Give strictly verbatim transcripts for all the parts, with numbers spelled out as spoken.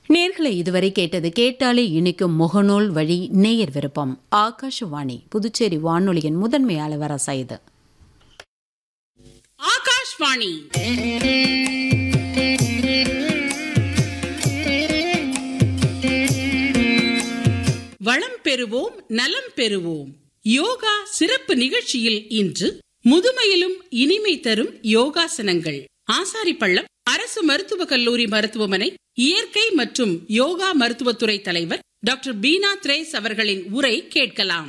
நேர்களை இதுவரை கேட்டது கேட்டாலே இனிக்கும் முகநூல் வழி நேயர் விருப்பம். ஆகாஷவாணி புதுச்சேரி வானொலியின் முதன்மை அலுவலர் இது. ஆகாஷ்வாணி வளம் பெறுவோம் நலம் பெறுவோம். யோகா சிறப்பு நிகழ்ச்சியில் இன்று முதுமையிலும் இனிமை தரும் யோகாசனங்கள். ஆசாரிப்பள்ளம் அரசு மருத்துவக் கல்லூரி மருத்துவமனை இயற்கை மற்றும் யோகா மருத்துவத்துறை தலைவர் டாக்டர் பீனா திரேஸ் அவர்களின் உரை கேட்கலாம்.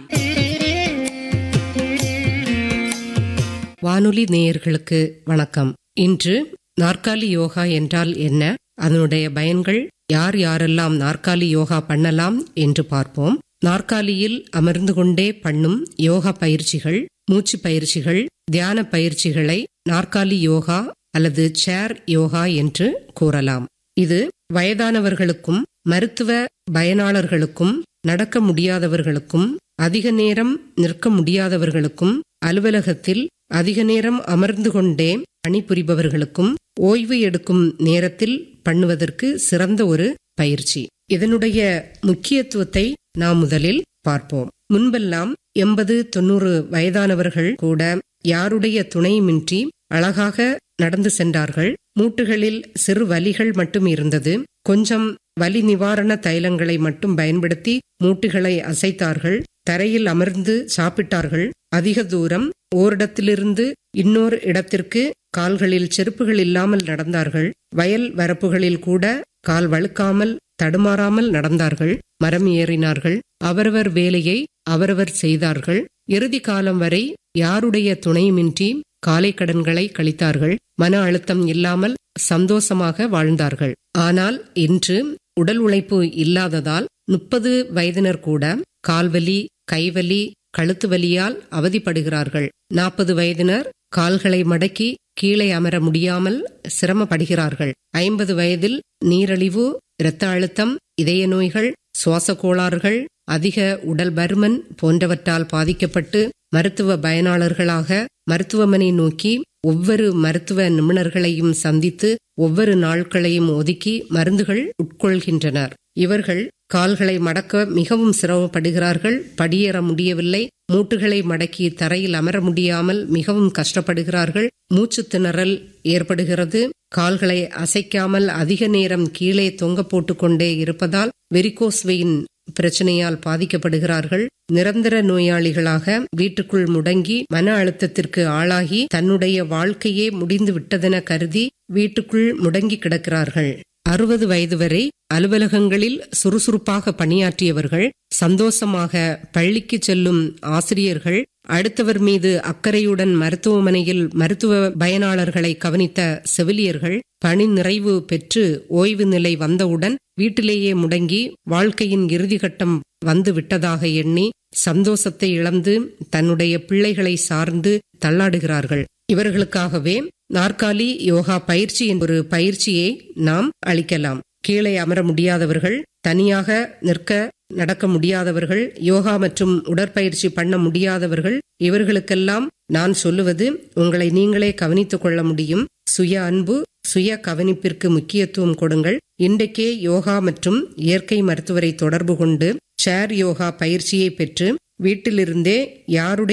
வானொலி நேயர்களுக்கு வணக்கம். இன்று நாற்காலி யோகா என்றால் என்ன, அதனுடைய பயன்கள், யார் யாரெல்லாம் நாற்காலி யோகா பண்ணலாம் என்று பார்ப்போம். நாற்காலியில் அமர்ந்து கொண்டே பண்ணும் யோகா பயிற்சிகள், மூச்சு பயிற்சிகள், தியான பயிற்சிகளை நாற்காலி யோகா அல்லது சேர் யோகா என்று கூறலாம். இது வயதானவர்களுக்கும் மருத்துவ பயனாளர்களுக்கும், நடக்க முடியாதவர்களுக்கும், அதிக நேரம் நிற்க முடியாதவர்களுக்கும், அலுவலகத்தில் அதிக நேரம் அமர்ந்து கொண்டே பணிபுரிபவர்களுக்கும் ஓய்வு எடுக்கும் நேரத்தில் பண்ணுவதற்கு சிறந்த ஒரு பயிற்சி. இதனுடைய முக்கியத்துவத்தை நாம் முதலில் பார்ப்போம். முன்பெல்லாம் எண்பது தொண்ணூறு வயதானவர்கள் கூட யாருடைய துணையுமின்றி அழகாக நடந்து சென்றார்கள். மூட்டுகளில் சிறு வலிகள் மட்டும் இருந்தது. கொஞ்சம் வலி நிவாரண தைலங்களை மட்டும் பயன்படுத்தி மூட்டுகளை அசைத்தார்கள். தரையில் அமர்ந்து சாப்பிட்டார்கள். அதிக தூரம் ஓரிடத்திலிருந்து இன்னொரு இடத்திற்கு கால்களில் செருப்புகள் இல்லாமல் நடந்தார்கள். வயல் வரப்புகளில் கூட கால் வழுக்காமல் தடுமாறாமல் நடந்தார்கள். மரம் ஏறினார்கள். அவரவர் வேலையை அவரவர் செய்தார்கள். இறுதி காலம் வரை யாருடைய துணையுமின்றி காலை கடன்களை கழித்தார்கள். மன அழுத்தம் இல்லாமல் சந்தோஷமாக வாழ்ந்தார்கள். ஆனால் இன்று உடல் உழைப்பு இல்லாததால் முப்பது வயதினர் கூட கால்வலி, கைவலி, கழுத்து வலியால் அவதிப்படுகிறார்கள். நாற்பது வயதினர் கால்களை மடக்கி கீழே அமர முடியாமல் சிரமப்படுகிறார்கள். ஐம்பது வயதில் நீரிழிவு, இரத்த அழுத்தம், இதய நோய்கள், சுவாச கோளாறுகள், அதிக உடல் பருமன் போன்றவற்றால் பாதிக்கப்பட்டு மருத்துவ பயனாளர்களாக மருத்துவமனை நோக்கி ஒவ்வொரு மருத்துவ நிபுணர்களையும் சந்தித்து ஒவ்வொரு நாட்களையும் ஒதுக்கி மருந்துகள் உட்கொள்கின்றனர். இவர்கள் கால்களை மடக்க மிகவும் சிரமப்படுகிறார்கள். படியேற முடியவில்லை. மூட்டுகளை மடக்கி தரையில் அமர முடியாமல் மிகவும் கஷ்டப்படுகிறார்கள். மூச்சு திணறல் ஏற்படுகிறது. கால்களை அசைக்காமல் அதிக நேரம் கீழே தொங்க போட்டுக்கொண்டே இருப்பதால் வெரிகோஸ் வெயின் பிரச்சனையால் பாதிக்கப்படுகிறார்கள். நிரந்தர நோயாளிகளாக வீட்டுக்குள் முடங்கி மன அழுத்தத்திற்கு ஆளாகி தன்னுடைய வாழ்க்கையே முடிந்து விட்டதென கருதி வீட்டுக்குள் முடங்கி கிடக்கிறார்கள். அறுபது வயது வரை அலுவலகங்களில் சுறுசுறுப்பாக பணியாற்றியவர்கள், சந்தோஷமாக பள்ளிக்கு செல்லும் ஆசிரியர்கள், அடுத்தவர் மீது அக்கறையுடன் மருத்துவமனையில் மருத்துவ பயனாளர்களை கவனித்த செவிலியர்கள் பணி நிறைவு பெற்று ஓய்வு நிலை வந்தவுடன் வீட்டிலேயே முடங்கி வாழ்க்கையின் இறுதிக்கட்டம் வந்து விட்டதாக எண்ணி சந்தோஷத்தை இழந்து தன்னுடைய பிள்ளைகளை சார்ந்து தள்ளாடுகிறார்கள். இவர்களுக்காகவே நாற்காலி யோகா பயிற்சி என்ற ஒரு பயிற்சியை நாம் அளிக்கலாம். கீழே அமர முடியாதவர்கள், தனியாக நிற்க நடக்க முடியாதவர்கள், யோகா மற்றும் உடற்பயிற்சி பண்ண முடியாதவர்கள், இவர்களுக்கெல்லாம் நான் சொல்லுவது, உங்களை நீங்களே கவனித்துக் கொள்ள முடியும். சுய அன்பு, சுய கவனிப்பிற்கு முக்கியத்துவம் கொடுங்கள். இன்றைக்கே யோகா மற்றும் இயற்கை மருத்துவரை தொடர்பு கொண்டு சேர் யோகா பயிற்சியை பெற்று வீட்டிலிருந்தே யாருடைய